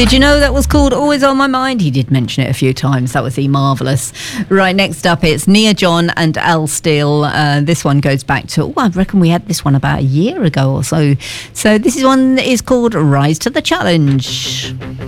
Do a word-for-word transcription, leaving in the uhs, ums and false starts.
Did you know that was called Always On My Mind? He did mention it a few times. That was the marvellous. Right, next up, it's Nia John and Al Steele. Uh, this one goes back to, oh, I reckon we had this one about a year ago or so. So this is one that is called Rise to the Challenge.